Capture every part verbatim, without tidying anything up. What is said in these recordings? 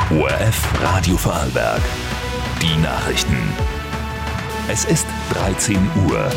O R F Radio Vorarlberg. Die Nachrichten. Es ist dreizehn Uhr.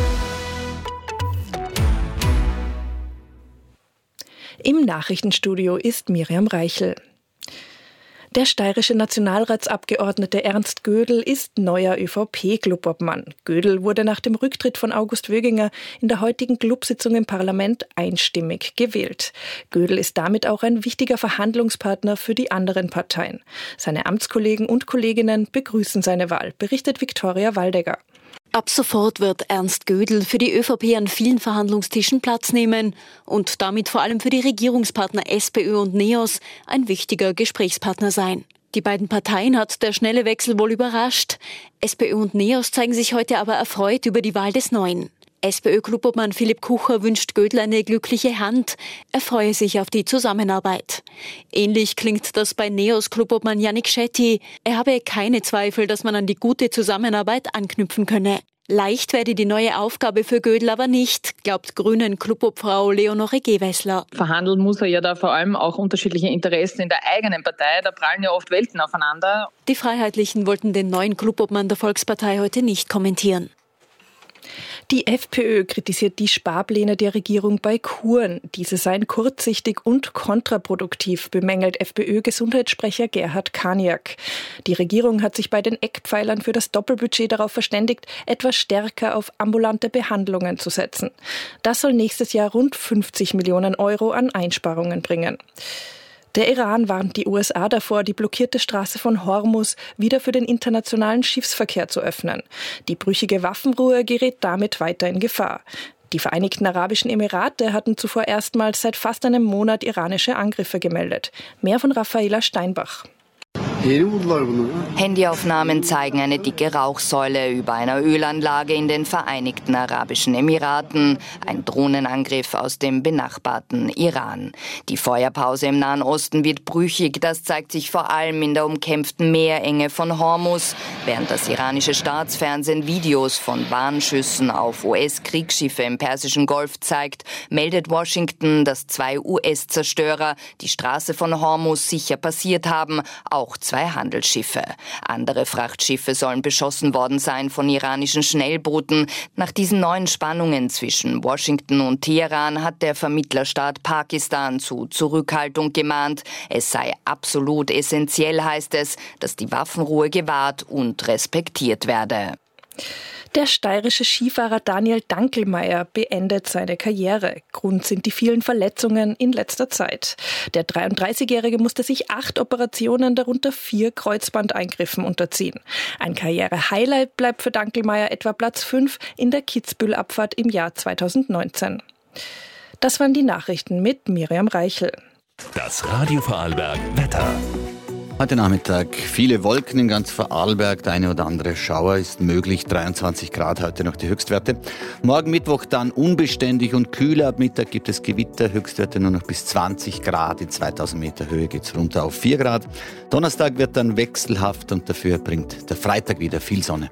Im Nachrichtenstudio ist Miriam Reichel. Der steirische Nationalratsabgeordnete Ernst Gödel ist neuer ÖVP-Clubobmann. Gödel wurde nach dem Rücktritt von August Wöginger in der heutigen Clubsitzung im Parlament einstimmig gewählt. Gödel ist damit auch ein wichtiger Verhandlungspartner für die anderen Parteien. Seine Amtskollegen und Kolleginnen begrüßen seine Wahl, berichtet Viktoria Waldegger. Ab sofort wird Ernst Gödel für die ÖVP an vielen Verhandlungstischen Platz nehmen und damit vor allem für die Regierungspartner SPÖ und NEOS ein wichtiger Gesprächspartner sein. Die beiden Parteien hat der schnelle Wechsel wohl überrascht. SPÖ und NEOS zeigen sich heute aber erfreut über die Wahl des Neuen. SPÖ-Clubobmann Philipp Kucher wünscht Gödel eine glückliche Hand. Er freue sich auf die Zusammenarbeit. Ähnlich klingt das bei NEOS-Clubobmann Yannick Shetty. Er habe keine Zweifel, dass man an die gute Zusammenarbeit anknüpfen könne. Leicht werde die neue Aufgabe für Gödel aber nicht, glaubt Grünen-Clubobfrau Leonore Gewessler. Verhandeln muss er ja da vor allem auch unterschiedliche Interessen in der eigenen Partei. Da prallen ja oft Welten aufeinander. Die Freiheitlichen wollten den neuen Clubobmann der Volkspartei heute nicht kommentieren. Die FPÖ kritisiert die Sparpläne der Regierung bei Kuren. Diese seien kurzsichtig und kontraproduktiv, bemängelt FPÖ-Gesundheitssprecher Gerhard Kaniak. Die Regierung hat sich bei den Eckpfeilern für das Doppelbudget darauf verständigt, etwas stärker auf ambulante Behandlungen zu setzen. Das soll nächstes Jahr rund fünfzig Millionen Euro an Einsparungen bringen. Der Iran warnt die U S A davor, die blockierte Straße von Hormuz wieder für den internationalen Schiffsverkehr zu öffnen. Die brüchige Waffenruhe gerät damit weiter in Gefahr. Die Vereinigten Arabischen Emirate hatten zuvor erstmals seit fast einem Monat iranische Angriffe gemeldet. Mehr von Raffaela Steinbach. Handyaufnahmen zeigen eine dicke Rauchsäule über einer Ölanlage in den Vereinigten Arabischen Emiraten. Ein Drohnenangriff aus dem benachbarten Iran. Die Feuerpause im Nahen Osten wird brüchig. Das zeigt sich vor allem in der umkämpften Meerenge von Hormuz. Während das iranische Staatsfernsehen Videos von Warnschüssen auf U S-Kriegsschiffe im Persischen Golf zeigt, meldet Washington, dass zwei U S-Zerstörer die Straße von Hormuz sicher passiert haben, auch zwei Handelsschiffe. Andere Frachtschiffe sollen beschossen worden sein von iranischen Schnellbooten. Nach diesen neuen Spannungen zwischen Washington und Teheran hat der Vermittlerstaat Pakistan zu Zurückhaltung gemahnt. Es sei absolut essentiell, heißt es, dass die Waffenruhe gewahrt und respektiert werde. Der steirische Skifahrer Daniel Dankelmeier beendet seine Karriere. Grund sind die vielen Verletzungen in letzter Zeit. Der dreiunddreißigjährige musste sich acht Operationen, darunter vier Kreuzbandeingriffen unterziehen. Ein Karriere-Highlight bleibt für Dankelmeier etwa Platz fünf in der Kitzbühel-Abfahrt im Jahr zweitausendneunzehn. Das waren die Nachrichten mit Miriam Reichel. Das Radio Vorarlberg Wetter. Heute Nachmittag viele Wolken in ganz Vorarlberg, der eine oder andere Schauer ist möglich, dreiundzwanzig Grad heute noch die Höchstwerte. Morgen Mittwoch dann unbeständig und kühler, ab Mittag gibt es Gewitter, Höchstwerte nur noch bis zwanzig Grad, in zweitausend Meter Höhe geht es runter auf vier Grad. Donnerstag wird dann wechselhaft und dafür bringt der Freitag wieder viel Sonne.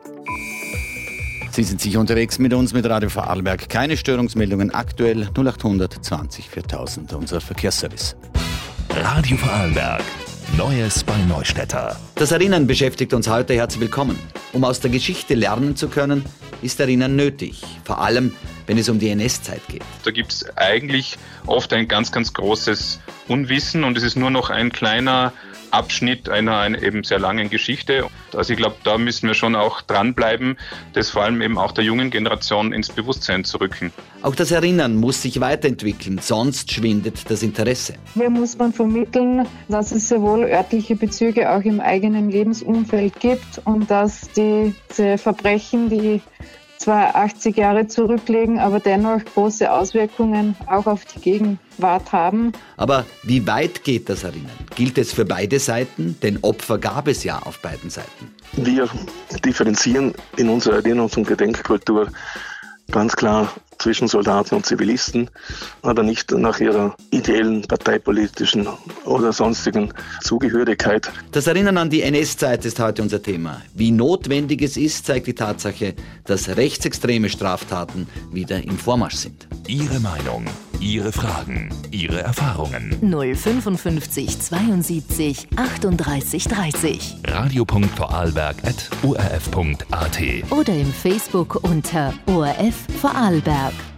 Sie sind sicher unterwegs mit uns, mit Radio Vorarlberg. Keine Störungsmeldungen aktuell, null achthundert zwanzig viertausend, unser Verkehrsservice. Radio Vorarlberg. Neues bei Neustädter. Das Erinnern beschäftigt uns heute. Herzlich willkommen. Um aus der Geschichte lernen zu können, ist Erinnern nötig. Vor allem, wenn es um die N S-Zeit geht. Da gibt es eigentlich oft ein ganz, ganz großes Unwissen und es ist nur noch ein kleiner Abschnitt einer, einer eben sehr langen Geschichte. Also ich glaube, da müssen wir schon auch dranbleiben, das vor allem eben auch der jungen Generation ins Bewusstsein zu rücken. Auch das Erinnern muss sich weiterentwickeln, sonst schwindet das Interesse. Hier muss man vermitteln, dass es sehr wohl örtliche Bezüge auch im eigenen Lebensumfeld gibt und dass diese Verbrechen, die zwar achtzig Jahre zurücklegen, aber dennoch große Auswirkungen auch auf die Gegenwart haben. Aber wie weit geht das Erinnern? Gilt es für beide Seiten? Denn Opfer gab es ja auf beiden Seiten. Wir differenzieren in unserer Erinnerungs- und Gedenkkultur ganz klar zwischen Soldaten und Zivilisten, aber nicht nach ihrer ideellen, parteipolitischen oder sonstigen Zugehörigkeit. Das Erinnern an die N S-Zeit ist heute unser Thema. Wie notwendig es ist, zeigt die Tatsache, dass rechtsextreme Straftaten wieder im Vormarsch sind. Ihre Meinung Ihre Fragen, Ihre Erfahrungen. null fünfundfünfzig zweiundsiebzig achtunddreißig dreißig. radio punkt vorarlberg at o r f punkt a t Oder im Facebook unter O R F Vorarlberg.